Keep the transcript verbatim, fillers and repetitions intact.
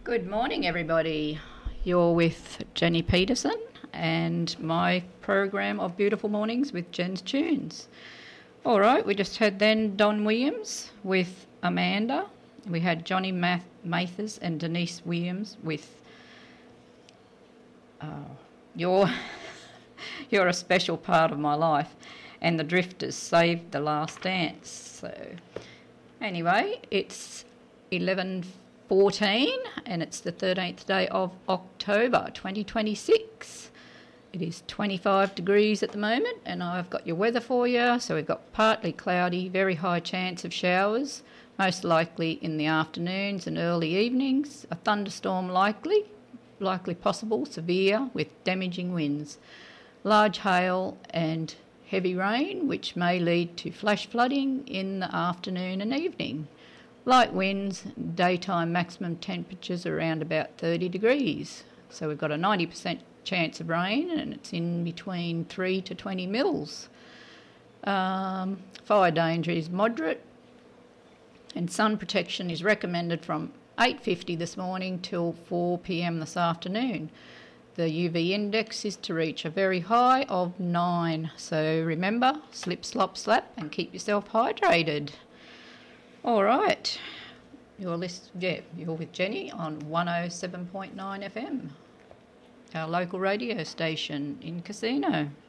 Good morning, everybody. You're with Jenny Peterson and my program of Beautiful Mornings with Jen's Tunes. All right, we just had then Don Williams with Amanda. We had Johnny Math- Mathers and Denise Williams with uh, You're, You're a Special Part of My Life, and the Drifters Saved the Last Dance. So anyway, it's eleven fourteen and it's the thirteenth day of October twenty twenty-six. It is twenty-five degrees at the moment, and I've got your weather for you. So we've got partly cloudy, very high chance of showers, most likely in the afternoons and early evenings. A thunderstorm likely, likely possible, severe with damaging winds. Large hail and heavy rain, which may lead to flash flooding in the afternoon and evening. Light winds, daytime maximum temperatures around about thirty degrees. So we've got a ninety percent chance of rain, and it's in between three to twenty mils. Um, fire danger is moderate, and sun protection is recommended from eight fifty this morning till four p.m. this afternoon. The U V index is to reach a very high of nine. So remember, slip, slop, slap, and keep yourself hydrated. All right, you're list, yeah, you're with Jenny on one oh seven point nine F M, our local radio station in Casino.